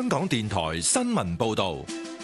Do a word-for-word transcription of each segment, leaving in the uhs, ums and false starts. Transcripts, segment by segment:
香港電台新聞報道。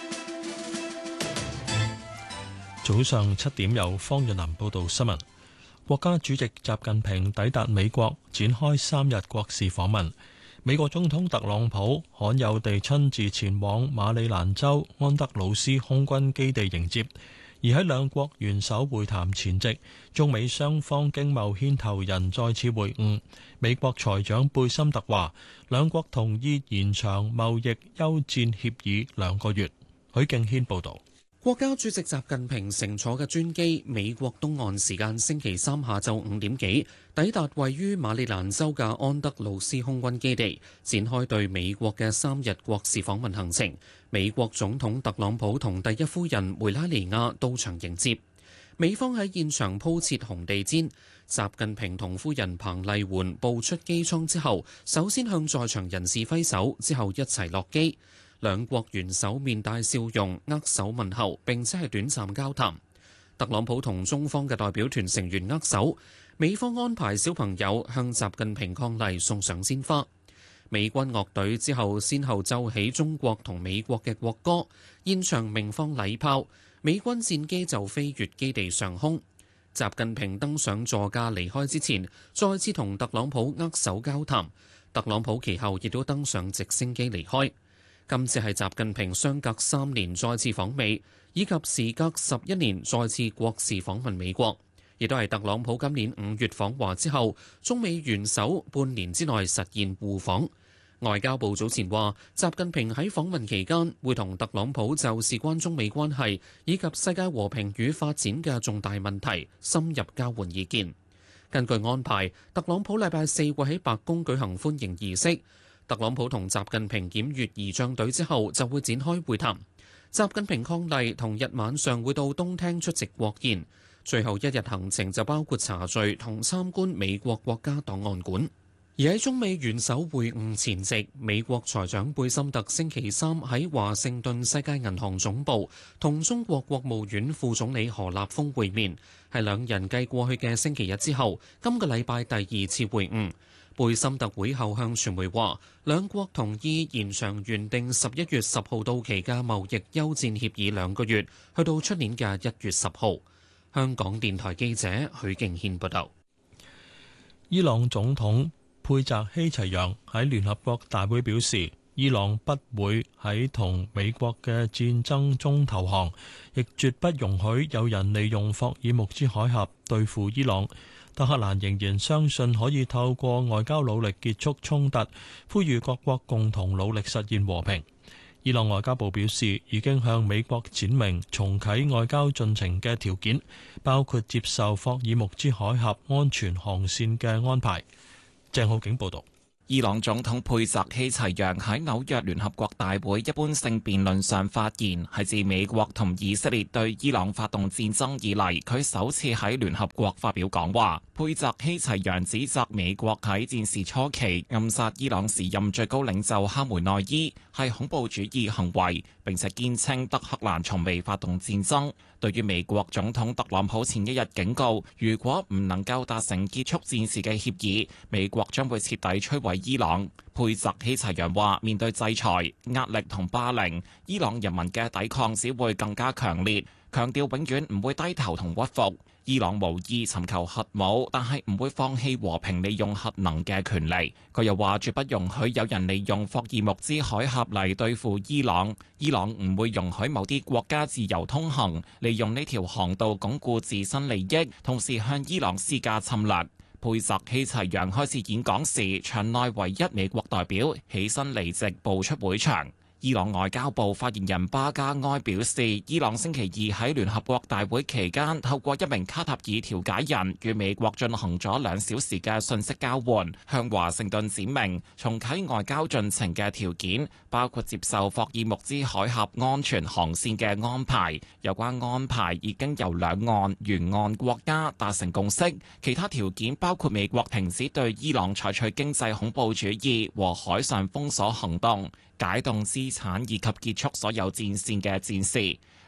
早上七點由方潤南報道新聞。國家主席習近平抵達美國，展開三日國事訪問。美國總統特朗普罕有地親自前往馬里蘭州安德魯斯空軍基地迎接。而喺兩國元首會談前夕，中美雙方經貿牽頭人再次會晤。美國財長貝森特話，兩國同意延長貿易休戰協議兩個月。許敬軒報導。 國家主席習近平乘坐嘅專機，美國東岸時間星期三下晝五點幾抵達位於馬里蘭州嘅安德魯斯空軍基地，展開對美國嘅三日國事訪問行程。美國總統特朗普同第一夫人梅拉尼亞到場迎接。美方喺現場鋪設紅地毯，習近平同夫人彭麗媛步出機艙之後，首先向在場人士揮手，之後一齊落機。兩國元首面帶笑容，握手問候，並且係短暫交談。特朗普同中方嘅代表團成員握手，美方安排小朋友向習近平伉儷，送上鮮花。美軍樂隊之後先後奏起中國同美國嘅國歌，現場鳴放禮炮，美軍戰機就飛越基地上空。習近平登上座駕離開之前，再次同特朗普握手交談。特朗普其後亦都登上直升機離開。今次係習近平相隔三年再次訪美，以及時隔十一年再次國事訪問美國，亦都係特朗普今年五月訪華之後，中美元首半年之內實現互訪。外交部早前話，習近平喺訪問期間會同特朗普就事關中美關係以及世界和平與發展嘅重大問題深入交換意見。根據安排，特朗普禮拜四會喺白宮舉行歡迎儀式。特朗普同習近平檢閱儀仗隊之後，就會展開會談。習近平伉儷同日晚上會到東廳出席國宴，最後一日行程就包括茶敘同參觀美國國家檔案館。而喺中美元首會晤前夕，美國財長貝森特星期三喺華盛頓世界銀行總部同中國國務院副總理何立峰會面，係兩人繼過去嘅星期日之後，今個禮拜第二次會晤。貝森特會後向傳媒話，兩國同意延長原定十一月十號到期嘅貿易休戰協議兩個月，去到出年嘅一月十號。香港電台記者許敬軒報道。 伊朗總統佩澤希齊揚喺聯合國大會表示，伊朗不會喺同美國嘅戰爭中投降，亦絕不容許有人利用霍爾木茲海峽對付伊朗。德黑蘭仍然相信可以透過外交努力結束衝突，呼籲各國共同努力實現和平。伊朗外交部表示，已經向美國闡明重啟外交進程嘅條件，包括接受霍爾木茲海峽安全航線嘅安排。鄭浩景報道。 伊朗總統佩澤希齊揚喺紐約聯合國大會一般性辯論上發言，係自美國同以色列對伊朗發動戰爭以嚟，佢首次喺聯合國發表講話。佩澤希齊揚指責美國喺戰事初期暗殺伊朗時任最高領袖哈梅內伊係恐怖主義行為，並且堅稱德黑蘭從未發動戰爭。對於美國總統特朗普前一日警告，如果唔能夠達成結束戰事嘅協議，美國將會徹底摧毀伊朗。佩澤希齊揚話：面對制裁、壓力同霸凌，伊朗人民嘅抵抗只會更加強烈，強調永遠唔會低頭同屈服。伊朗無意尋求核武，但係唔會放棄和平利用核能嘅權利。佢又話：絕不容許有人利用霍爾木茲海峽嚟對付伊朗。伊朗唔會容許某啲國家自由通行，利用呢條航道鞏固自身利益，同時向伊朗施加侵略。佩澤希齊揚開始演講時，場內唯一美國代表起身離席，步出會場。伊朗外交部發言人巴加埃表示，伊朗星期二喺聯合國大會期間，透過一名卡塔爾調解人與美國進行咗兩小時嘅信息交換，向華盛頓闡明重啟外交進程嘅條件，包括接受霍爾木茲海峽安全航線嘅安排。有關安排已經由兩岸沿岸國家達成共識，其他條件包括美國停止對伊朗採取經濟恐怖主義和海上封鎖行動，解凍資產以及結束所有戰線嘅戰事。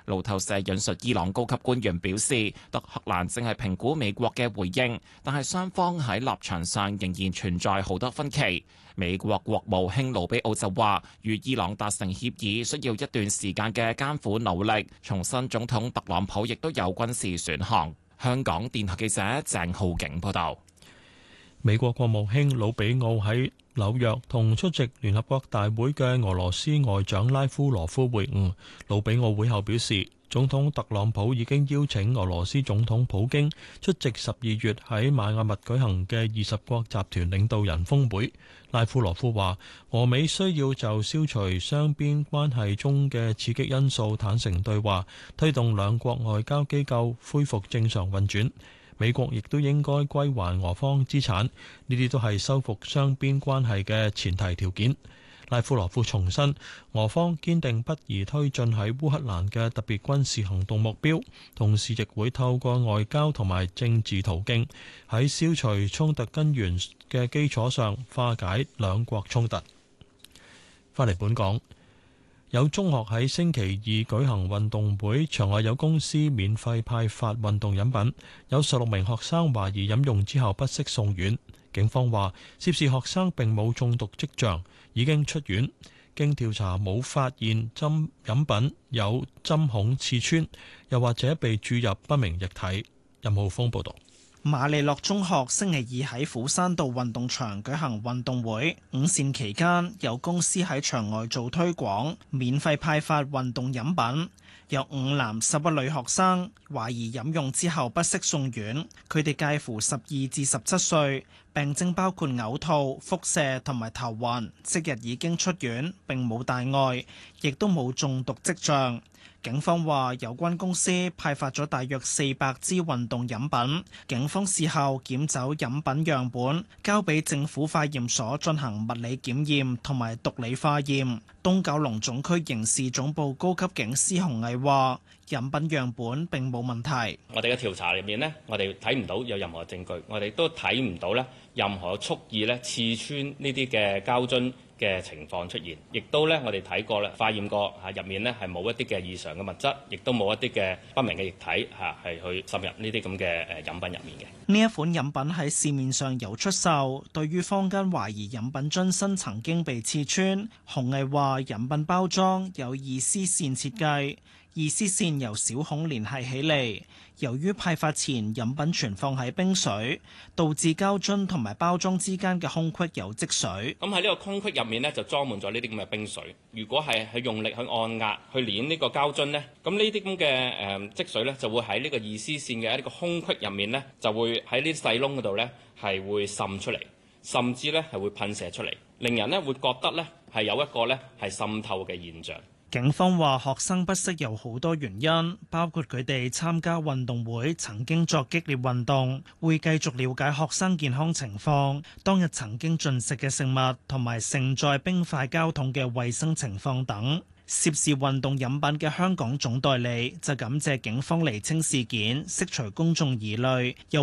路透社引述伊朗高級官員表示，德黑蘭正係評估美國嘅回應，但係雙方喺立場上仍然存在好多分歧。美國國務卿盧比奧就話，與伊朗達成協議需要一段時間嘅艱苦努力。重申總統特朗普亦都有軍事選項。香港電台記者鄭浩景報道。 美國國務卿魯比奧喺紐約同出席聯合國大會嘅俄羅斯外長拉夫羅夫會晤。魯比奧會後表示，總統特朗普已經邀請俄羅斯總統普京出席十二月喺邁阿密舉行嘅二十國集團領導人峰會。拉夫羅夫話，俄美需要就消除雙邊關係中嘅刺激因素坦誠對話，推動兩國外交機構恢復正常運轉。美國亦都應該歸還俄方資產，呢啲都係修復雙邊關係嘅前提條件。拉夫羅夫重申，俄方堅定不移推進喺烏克蘭嘅特別軍事行動目標，同時亦會透過外交同埋政治途徑，喺消除衝突根源嘅基礎上化解兩國衝突。返嚟本港，有中學喺星期二舉行運動會，場外有公司免費派發運動飲品，有十六名學生懷疑飲用之後不適送院。警方話涉事學生並冇中毒跡象，已經出院。經調查冇發現針飲品有針孔刺穿，又或者被注入不明液體。任浩峰報導。 瑪利諾中學星期二喺斧山道運動場舉行運動會，午膳期間有公司喺場外做推廣，免費派發運動飲品。有五男十一女學生懷疑飲用之後不適送院，佢哋介乎十二至十七歲，病徵包括嘔吐、腹瀉同埋頭暈，即日已經出院，並冇大礙，亦都冇中毒跡象。警方話有關公司派發咗大約四百支運動飲品，警方事後檢走飲品樣本，交俾政府化驗所進行物理檢驗同埋毒理化驗。東九龍總區刑事總部高級警司洪毅話，飲品樣本並冇問題。 我哋嘅調查入面呢，我哋睇唔到有任何證據，我哋都睇唔到咧任何蓄意咧刺穿呢啲嘅膠樽嘅情況出現，亦都咧我哋睇過啦，化驗過嚇入面呢係冇一啲嘅異常嘅物質，亦都冇一啲嘅不明嘅液體嚇係去滲入呢啲咁嘅誒飲品入面嘅。 呢一款飲品喺市面上有出售，對於坊間懷疑飲品樽身曾經被刺穿，洪毅話飲品包裝有二絲線設計，二絲線由小孔連繫起嚟。由於派發前飲品存放喺冰水，導致膠樽同埋包裝之間嘅空隙有積水。 咁喺呢個空隙入面呢，就裝滿咗呢啲咁嘅冰水。如果係去用力去按壓去捏呢個膠樽呢，咁呢啲咁嘅誒積水呢，就會喺呢個二絲線嘅一個空隙入面呢，就會喺呢啲細窿嗰度呢，係會滲出嚟，甚至呢係會噴射出嚟，令人呢會覺得呢係有一個呢係滲透嘅現象。 警方話學生不適有好多原因，包括佢哋參加運動會曾經作激烈運動，會繼續了解學生健康情況，當日曾經進食嘅食物同埋盛載冰塊膠桶嘅衛生情況等。涉事運動飲品嘅香港總代理就感謝警方釐清事件，釋除公眾疑慮。又